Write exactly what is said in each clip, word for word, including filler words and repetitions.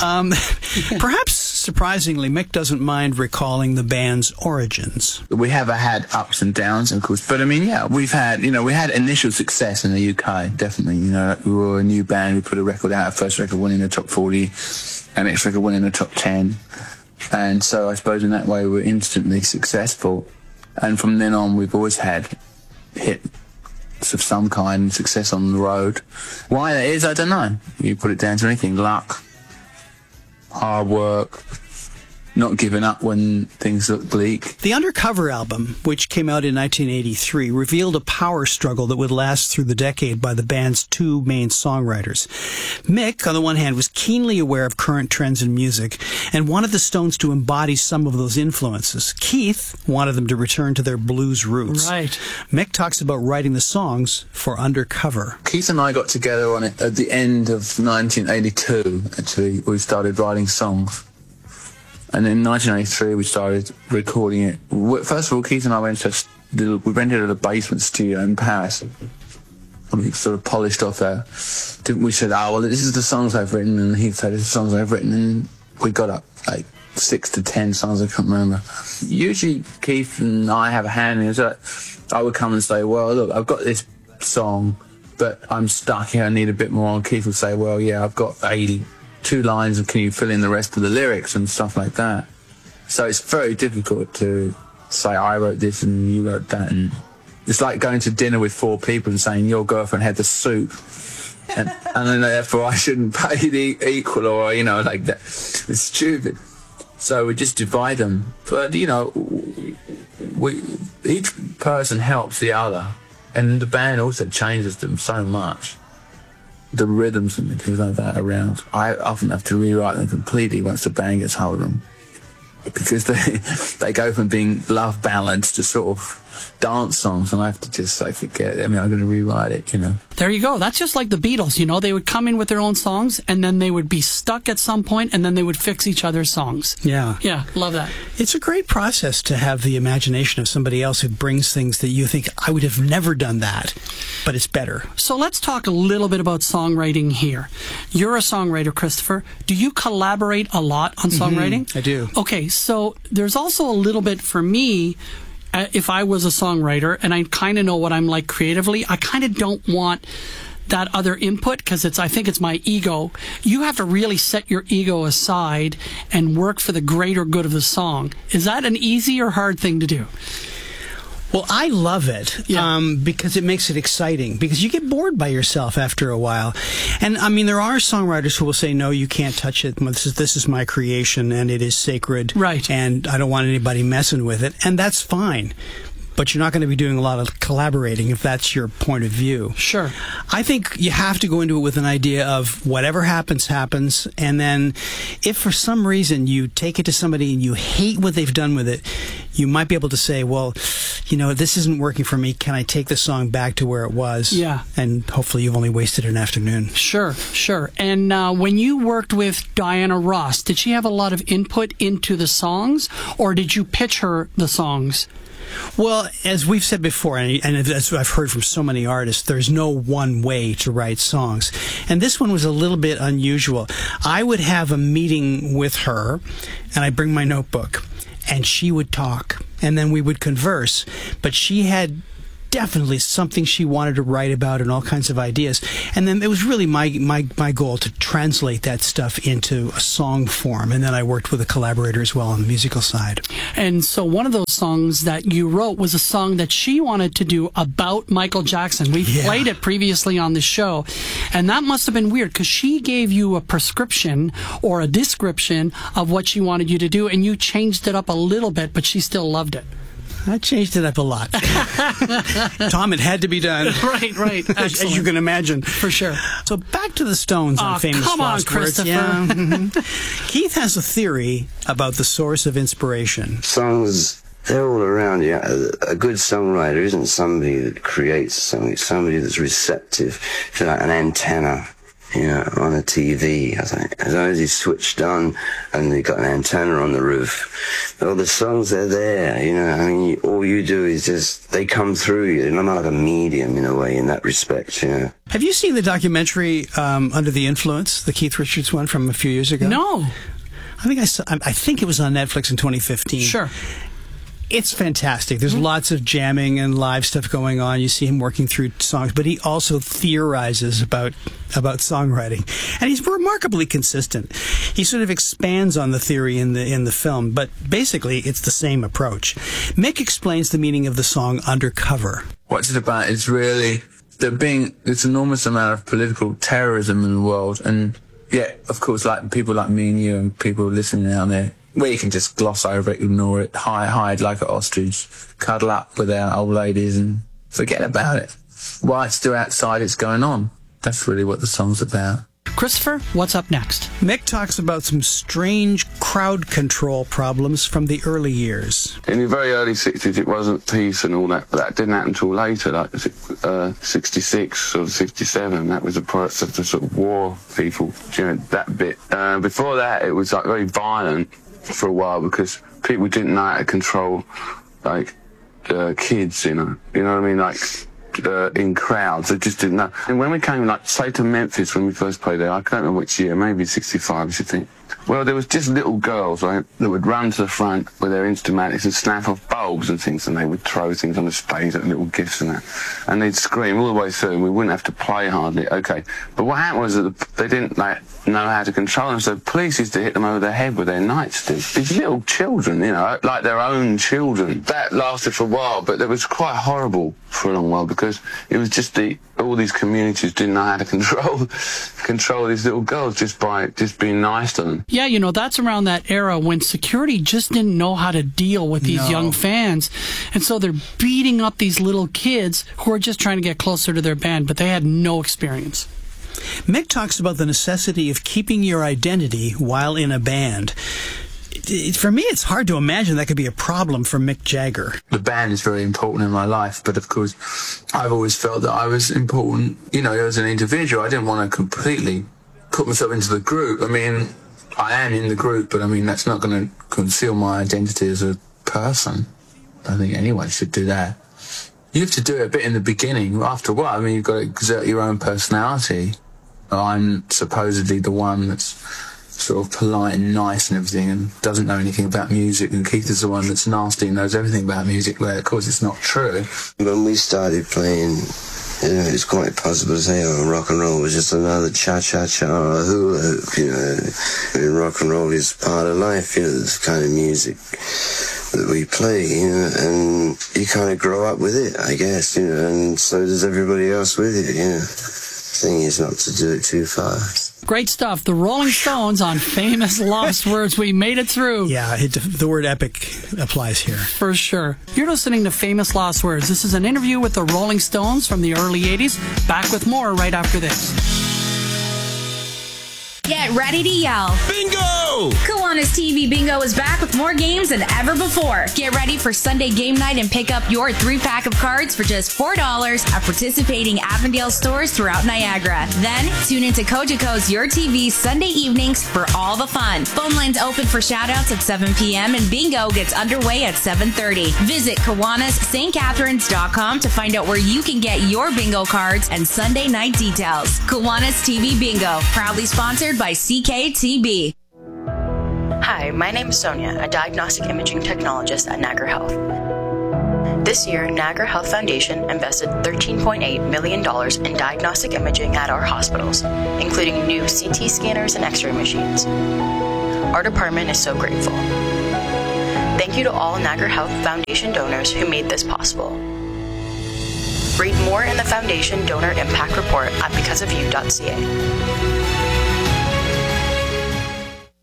Um, perhaps surprisingly, Mick doesn't mind recalling the band's origins. We have had ups and downs, of course, but I mean, yeah, we've had, you know, we had initial success in the U K, definitely. You know, we were a new band, we put a record out, our first record went in the top forty, our next record went in the top ten, and so I suppose in that way we were instantly successful, and from then on we've always had hits of some kind, success on the road. Why that is, I don't know. You put it down to anything, luck, hard work, not giving up when things look bleak. The Undercover album, which came out in nineteen eighty-three, revealed a power struggle that would last through the decade by the band's two main songwriters. Mick, on the one hand, was keenly aware of current trends in music and wanted the Stones to embody some of those influences. Keith wanted them to return to their blues roots. Right. Mick talks about writing the songs for Undercover. Keith and I got together on it at the end of nineteen eighty-two, actually. We started writing songs. And in nineteen eighty-three, we started recording it. First of all, Keith and I went to a, we rented a basement studio in Paris. And we sort of polished off our, we said, oh, well, this is the songs I've written. And he said, this is the songs I've written. And we got up like six to ten songs, I can't remember. Usually, Keith and I have a hand in it. So I would come and say, well, look, I've got this song, but I'm stuck here, I need a bit more. And Keith would say, well, yeah, I've got eighty. Two lines, and can you fill in the rest of the lyrics and stuff like that? So it's very difficult to say I wrote this and you wrote that, and it's like going to dinner with four people and saying your girlfriend had the soup, and, and then therefore I shouldn't pay the equal, or you know, like that. It's stupid. So we just divide them. But you know, we each person helps the other, and the band also changes them so much. The rhythms and things like that around, I often have to rewrite them completely once the band gets hold of them, because they they go from being love ballads to sort of dance songs, and I have to just like forget. I mean, I'm going to rewrite it, you know. There you go. That's just like the Beatles, you know. They would come in with their own songs, and then they would be stuck at some point, and then they would fix each other's songs. Yeah. Yeah, love that. It's a great process to have the imagination of somebody else who brings things that you think, I would have never done that, but it's better. So let's talk a little bit about songwriting here. You're a songwriter, Christopher. Do you collaborate a lot on songwriting? Mm-hmm, I do. Okay, so there's also a little bit for me. Uh, if I was a songwriter and I kind of know what I'm like creatively, I kind of don't want that other input because it's, I think it's my ego. You have to really set your ego aside and work for the greater good of the song. Is that an easy or hard thing to do? Well, I love it yeah. um, because it makes it exciting, because you get bored by yourself after a while. And, I mean, there are songwriters who will say, no, you can't touch it. This is, this is my creation, and it is sacred. Right. And I don't want anybody messing with it. And that's fine. But you're not going to be doing a lot of collaborating if that's your point of view. Sure. I think you have to go into it with an idea of whatever happens, happens. And then if for some reason you take it to somebody and you hate what they've done with it, you might be able to say, well, you know, this isn't working for me. Can I take the song back to where it was? Yeah. And hopefully you've only wasted an afternoon. Sure, sure. And uh, when you worked with Diana Ross, did she have a lot of input into the songs, or did you pitch her the songs? Well, as we've said before, and as I've heard from so many artists, there's no one way to write songs. And this one was a little bit unusual. I would have a meeting with her, and I'd bring my notebook, and she would talk, and then we would converse. But she had definitely something she wanted to write about and all kinds of ideas. And then it was really my, my, my goal to translate that stuff into a song form. And then I worked with a collaborator as well on the musical side. And so one of those songs that you wrote was a song that she wanted to do about Michael Jackson. We've Yeah. played it previously on the show. And that must have been weird because she gave you a prescription or a description of what she wanted you to do, and you changed it up a little bit, but she still loved it. I changed it up a lot. Tom, it had to be done. Right, right. As, as you can imagine. For sure. So back to the Stones on Oh, Famous come on, Lost Words. Christopher. Yeah, mm-hmm. Keith has a theory about the source of inspiration. Songs, they're all around you. A good songwriter isn't somebody that creates something, it's somebody that's receptive to like an antenna you know, on a T V. I think as long as you switched on and you got an antenna on the roof, all the songs are there. You know, I mean, you, all you do is just they come through you. And I'm like a medium in a way in that respect. You know. Have you seen the documentary um, Under the Influence, the Keith Richards one from a few years ago? No. I think I saw, I think it was on Netflix in twenty fifteen. Sure. It's fantastic. There's mm-hmm. lots of jamming and live stuff going on. You see him working through songs, but he also theorizes about about songwriting, and he's remarkably consistent. He sort of expands on the theory in the in the film, but basically it's the same approach. Mick explains the meaning of the song Undercover. What's it about? It's really there being this enormous amount of political terrorism in the world, and yeah, of course, like people like me and you and people listening out there, where you can just gloss over it, ignore it, hide, hide like an ostrich, cuddle up with our old ladies and forget about it. While it's still outside, it's going on. That's really what the song's about. Christopher, what's up next? Mick talks about some strange crowd control problems from the early years. In the very early sixties, it wasn't peace and all that, but that didn't happen until later, like uh, sixty-six or sixty-seven. That was a product of the sort of war people during that bit. Uh, before that, it was like very violent for a while because people didn't know how to control, like, uh, kids, you know. You know what I mean? Like, Uh, in crowds, they just didn't know. And when we came, like, say to Memphis when we first played there, I can't remember which year, maybe sixty-five, you should think. Well, there was just little girls, right, that would run to the front with their Instamatics and snap off bulbs and things, and they would throw things on the stage, like little gifts and that. And they'd scream all the way through, and we wouldn't have to play hardly. Okay. But what happened was that they didn't, like, know how to control them, so police used to hit them over the head with their nightsticks. These little children, you know, like their own children. That lasted for a while, but it was quite horrible for a long while because it was just the all these communities didn't know how to control control these little girls just by just being nice to them. Yeah, you know, that's around that era when security just didn't know how to deal with these No. young fans. And so they're beating up these little kids who are just trying to get closer to their band, but they had no experience. Mick talks about the necessity of keeping your identity while in a band. It, it, for me, it's hard to imagine that could be a problem for Mick Jagger. The band is very important in my life, but of course, I've always felt that I was important, you know, as an individual. I didn't want to completely put myself into the group. I mean, I am in the group, but I mean, that's not going to conceal my identity as a person. I don't think anyone should do that. You have to do it a bit in the beginning. After a while, I mean, you've got to exert your own personality. I'm supposedly the one that's sort of polite and nice and everything and doesn't know anything about music, and Keith is the one that's nasty and knows everything about music, where of course it's not true. When we started playing, you know, it's quite possible to say, oh, rock and roll was just another cha-cha-cha or a hula hoop, you know. I mean, rock and roll is part of life, you know, this kind of music that we play, you know, and you kind of grow up with it, I guess, you know, and so does everybody else with it, you know. The thing is not to do it too fast. Great stuff. The Rolling Stones on Famous Lost Words. We made it through. Yeah, it, the word epic applies here. For sure. You're listening to Famous Lost Words. This is an interview with the Rolling Stones from the early eighties. Back with more right after this. Get ready to yell. Bingo! Kiwanis T V Bingo is back with more games than ever before. Get ready for Sunday game night and pick up your three-pack of cards for just four dollars at participating Avondale stores throughout Niagara. Then, tune into Cogeco's Your T V Sunday evenings for all the fun. Phone lines open for shoutouts at seven p.m. and bingo gets underway at seven thirty. Visit Kiwanis St Catharines dot com to find out where you can get your bingo cards and Sunday night details. Kiwanis T V Bingo, proudly sponsored by C K T B. Hi, my name is Sonia, a diagnostic imaging technologist at Niagara Health. This year, Niagara Health Foundation invested thirteen point eight million dollars in diagnostic imaging at our hospitals, including new C T scanners and X-ray machines. Our department is so grateful. Thank you to all Niagara Health Foundation donors who made this possible. Read more in the Foundation Donor Impact Report at because of you dot c a.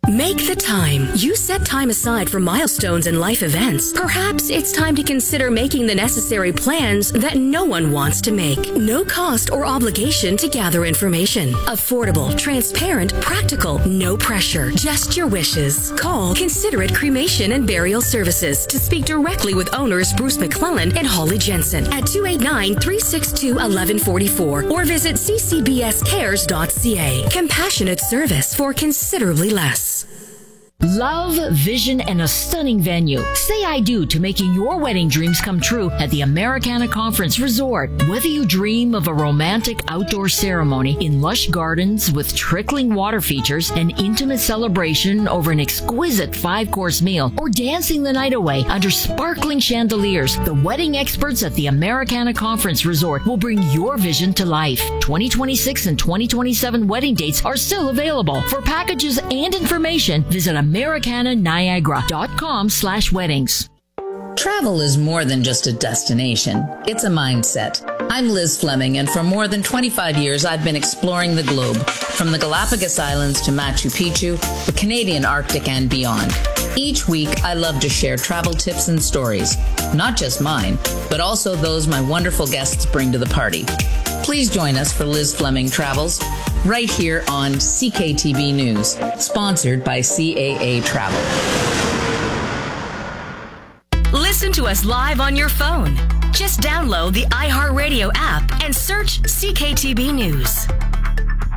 Make the time. You set time aside for milestones and life events. Perhaps it's time to consider making the necessary plans that no one wants to make. No cost or obligation to gather information. Affordable, transparent, practical, no pressure. Just your wishes. Call Considerate Cremation and Burial Services to speak directly with owners Bruce McClellan and Holly Jensen at two eight nine, three six two, one one four four or visit c c b s cares dot c a. Compassionate service for considerably less. Love, vision, and a stunning venue. Say I do to making your wedding dreams come true at the Americana Conference Resort. Whether you dream of a romantic outdoor ceremony in lush gardens with trickling water features, an intimate celebration over an exquisite five-course meal, or dancing the night away under sparkling chandeliers, the wedding experts at the Americana Conference Resort will bring your vision to life. twenty twenty-six and twenty twenty-seven wedding dates are still available. For packages and information, visit Americana Niagara dot com slash weddings. Travel is more than just a destination. It's a mindset. I'm Liz Fleming, and for more than twenty-five years, I've been exploring the globe, from the Galapagos Islands to Machu Picchu, the Canadian Arctic, and beyond. Each week, I love to share travel tips and stories, not just mine, but also those my wonderful guests bring to the party. Please join us for Liz Fleming Travels, right here on C K T B News, sponsored by C A A Travel. Listen to us live on your phone. Just download the iHeartRadio app and search C K T B News.